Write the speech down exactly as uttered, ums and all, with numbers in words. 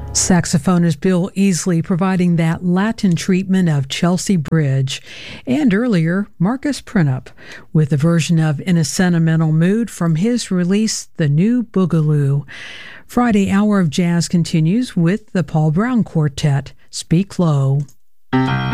Saxophonist Bill Easley providing that Latin treatment of Chelsea Bridge. And earlier, Marcus Printup with a version of In a Sentimental Mood from his release, The New Boogaloo. Friday Hour of Jazz continues with the Paul Brown Quartet, Speak Low.